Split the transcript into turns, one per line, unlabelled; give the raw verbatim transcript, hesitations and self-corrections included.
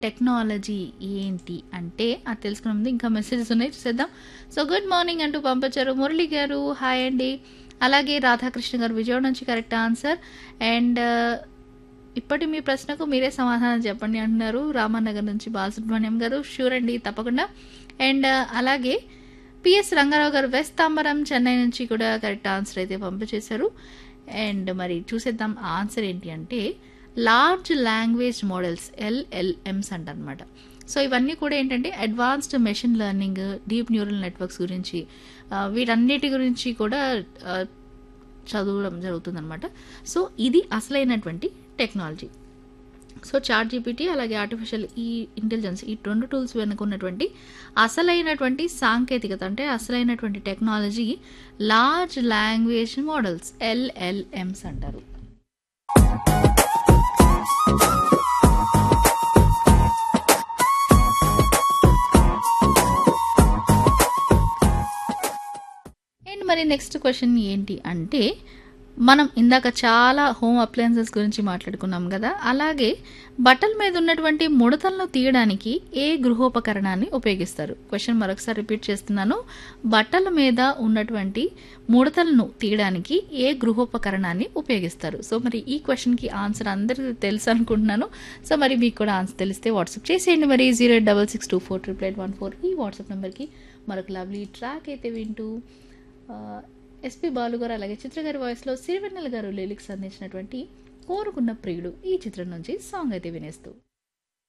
Technology ఏంటి అంటే అది తెలుసుకునే ముందు ఇంకా మెసేజెస్ ఉన్నాయి చూసేద్దాం. సో గుడ్ మార్నింగ్ అంటూ పంపించారు మురళి గారు, హాయ్ అండి. అలాగే రాధాకృష్ణ గారు విజయవాడ నుంచి కరెక్ట్ ఆన్సర్. అండ్ ఇప్పటి మీ ప్రశ్నకు మీరే సమాధానం చెప్పండి అంటున్నారు రామానగర్ నుంచి బాలసుబ్రహ్మణ్యం గారు. షూర్ అండి, తప్పకుండా. అండ్ అలాగే పిఎస్ రంగారావు గారు వెస్ట్ తాంబరం చెన్నై నుంచి కూడా కరెక్ట్ ఆన్సర్ అయితే పంపించేశారు. అండ్ మరి చూసేద్దాం ఆన్సర్ ఏంటి అంటే large language models LLMs అంటనమాట. So ఇవన్నీ కూడా ఏంటంటే advanced machine learning, deep neural networks గురించి ఆ, వీటన్నిటి గురించి కూడా ఆ, చదవడం జరుగుతుందన్నమాట. సో ఇది అసలైనటువంటి టెక్నాలజీ. సో చాట్ జీపీటీ అలాగే ఆర్టిఫిషియల్ ఈ ఇంటెలిజెన్స్ ఈ రెండు టూల్స్ వెనుక ఉన్నటువంటి అసలైనటువంటి సాంకేతికత అంటే అసలైనటువంటి technology large language models LLMs అంటారు. అండ్ మరి నెక్స్ట్ క్వశ్చన్ ఏంటి అంటే మనం ఇందాక చాలా హోమ్ అప్లయన్సెస్ గురించి మాట్లాడుకున్నాం కదా, అలాగే బట్టల మీద ఉన్నటువంటి ముడతలను తీయడానికి ఏ గృహోపకరణాన్ని ఉపయోగిస్తారు? క్వశ్చన్ మరొకసారి రిపీట్ చేస్తున్నాను. బట్టల మీద ఉన్నటువంటి ముడతలను తీయడానికి ఏ గృహోపకరణాన్ని ఉపయోగిస్తారు? సో మరి ఈ క్వశ్చన్కి ఆన్సర్ అందరికీ తెలుసు అనుకుంటున్నాను. సో మరి మీకు కూడా ఆన్సర్ తెలిస్తే వాట్సాప్ చేసేయండి. మరి zero eight double six two four triple eight one four ఈ వాట్సాప్ నెంబర్కి మరొక లవ్లీ ట్రాక్ అయితే వింటూ ఎస్పి బాలు గారు అలాగే చిత్ర గారి వాయిస్లో సిరివెన్నెల గారు లిరిక్స్ అందించినటువంటి కోరుకున్న ప్రియుడు ఈ చిత్రం నుంచి సాంగ్ అయితే వినేస్తూ